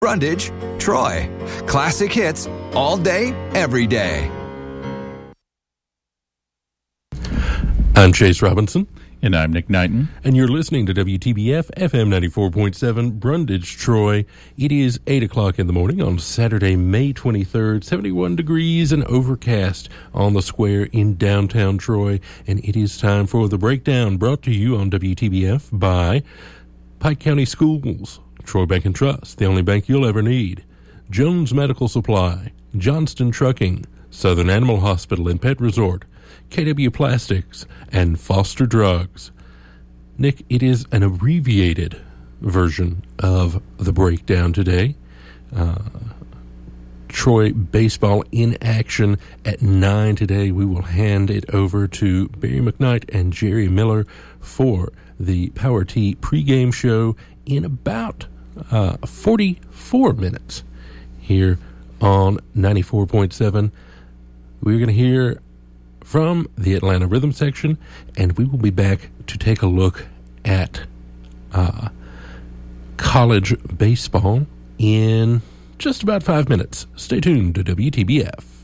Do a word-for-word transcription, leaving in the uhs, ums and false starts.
Brundage, Troy. Classic hits all day, every day. I'm Chase Robinson. And I'm Nick Knighton. And you're listening to W T B F F M ninety-four point seven, Brundage, Troy. It is eight o'clock in the morning on Saturday, May twenty-third, seventy-one degrees and overcast on the square in downtown Troy. And it is time for The Breakdown, brought to you on W T B F by Pike County Schools, Troy Bank and Trust, the only bank you'll ever need, Jones Medical Supply, Johnston Trucking, Southern Animal Hospital and Pet Resort, K W Plastics, and Foster Drugs. Nick, it is an abbreviated version of The Breakdown today. Uh, Troy baseball in action at nine today. We will hand it over to Barry McKnight and Jerry Miller for the Power T pregame show in about uh, forty-four minutes here on ninety-four point seven. We're going to hear from the Atlanta Rhythm section, and we will be back to take a look at uh, college baseball in just about five minutes. Stay tuned to W T B F.